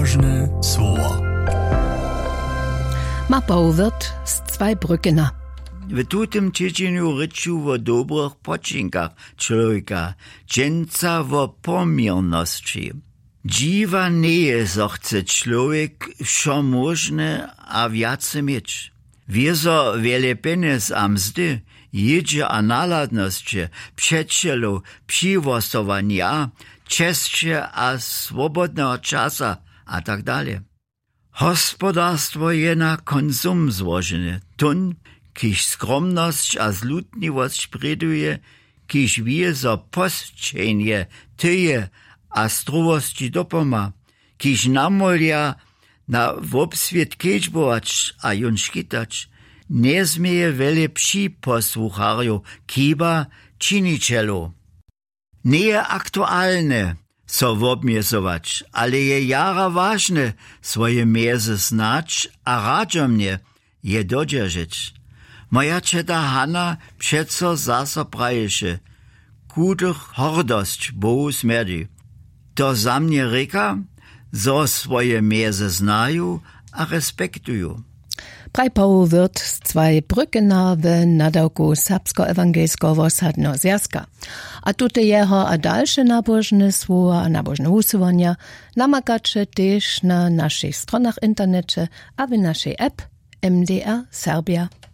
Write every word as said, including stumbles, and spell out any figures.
Nabożne słowo. Mapa wird z zwei Brückener. W tutym tydzieniu ryczu o dobrych poczynkach człowieka, dżęca o pomierności. Dziwa nie je, so chce człowiek wszo możne a wiace mieć. Wiezo wiele pieniędzy a mzdy, jedzie a naladności, przyjacielu, przywostowania, czescie a swobodnego czasa a tak dalej. Hospodarstwo je na konsum złożone, tun, kiż skromność a zlutliwość preduje, kiż wie, so postrzenie, tyje a struwości dopoma, kiż namolja na wobswiet kećbować a jun škitać, nie zmieje wiele psi posłucharju, kiba činicielu. Nie je aktualne so wobmiesować, ale je jara ważne swoje miezy znać a radźo mnie je dodržić. Moja četa Hanna přeco zaso praješe, kudych hordost Bohu smerdzi. To za mnie reka, so swoje miezy znaju a respektuju. Prajpau wird z zwei Brückener w nadawku serbsko-ewangelskiego wosadnego zjazka. A tute jeho a dalsze nabożne słowa a nabożne usuwania namakacie też na naszych stronach internecie a w naszej app M D R Serbia.